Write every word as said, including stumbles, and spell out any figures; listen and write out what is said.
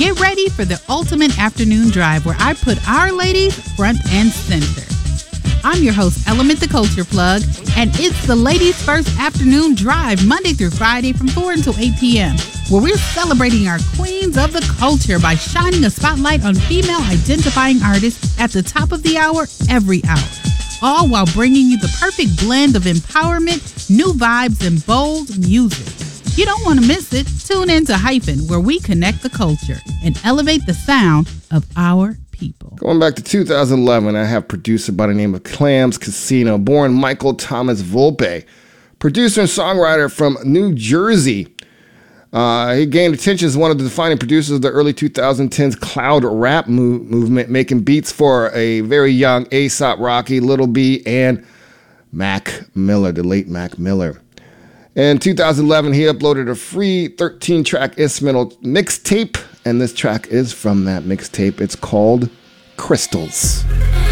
Get ready for the ultimate afternoon drive where I put our ladies front and center. I'm your host, Element the Culture Plug, and it's the Ladies First Afternoon Drive, Monday through Friday from four until eight p.m., where we're celebrating our queens of the culture by shining a spotlight on female identifying artists at the top of the hour every hour, all while bringing you the perfect blend of empowerment, new vibes, and bold music. You don't want to miss it. Tune in to Hyphen, where we connect the culture and elevate the sound of our people. Going back to two thousand eleven, I have producer by the name of Clams Casino, born Michael Thomas Volpe, producer and songwriter from New Jersey. Uh, he gained attention as one of the defining producers of the early twenty tens cloud rap mo- movement, making beats for a very young A$AP Rocky, Lil B, and Mac Miller, the late Mac Miller. In two thousand eleven, he uploaded a free thirteen-track instrumental mixtape, and this track is from that mixtape. It's called Crystals.